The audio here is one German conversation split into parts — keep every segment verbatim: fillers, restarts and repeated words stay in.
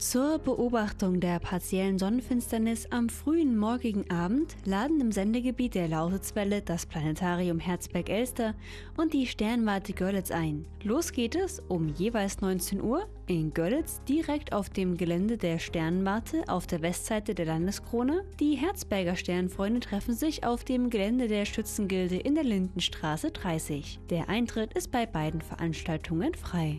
Zur Beobachtung der partiellen Sonnenfinsternis am frühen morgigen Abend laden im Sendegebiet der Lausitzwelle das Planetarium Herzberg-Elster und die Sternwarte Görlitz ein. Los geht es um jeweils neunzehn Uhr in Görlitz direkt auf dem Gelände der Sternwarte auf der Westseite der Landeskrone. Die Herzberger Sternfreunde treffen sich auf dem Gelände der Schützengilde in der Lindenstraße dreißig. Der Eintritt ist bei beiden Veranstaltungen frei.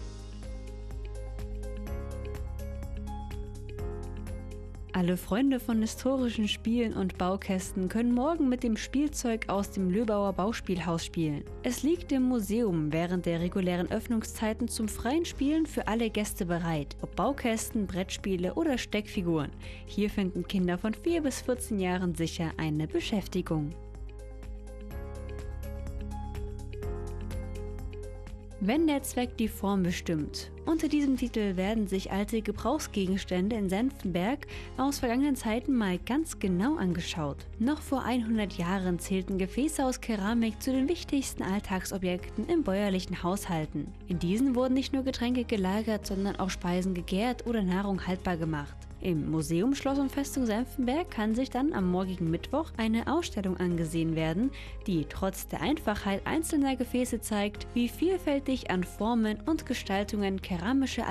Alle Freunde von historischen Spielen und Baukästen können morgen mit dem Spielzeug aus dem Löbauer Bauspielhaus spielen. Es liegt im Museum während der regulären Öffnungszeiten zum freien Spielen für alle Gäste bereit, ob Baukästen, Brettspiele oder Steckfiguren. Hier finden Kinder von vier bis vierzehn Jahren sicher eine Beschäftigung. Wenn der Zweck die Form bestimmt. Unter diesem Titel werden sich alte Gebrauchsgegenstände in Senftenberg aus vergangenen Zeiten mal ganz genau angeschaut. Noch vor hundert Jahren zählten Gefäße aus Keramik zu den wichtigsten Alltagsobjekten in bäuerlichen Haushalten. In diesen wurden nicht nur Getränke gelagert, sondern auch Speisen gegärt oder Nahrung haltbar gemacht. Im Museum Schloss und Festung Senftenberg kann sich dann am morgigen Mittwoch eine Ausstellung angesehen werden, die trotz der Einfachheit einzelner Gefäße zeigt, wie vielfältig an Formen und Gestaltungen keramische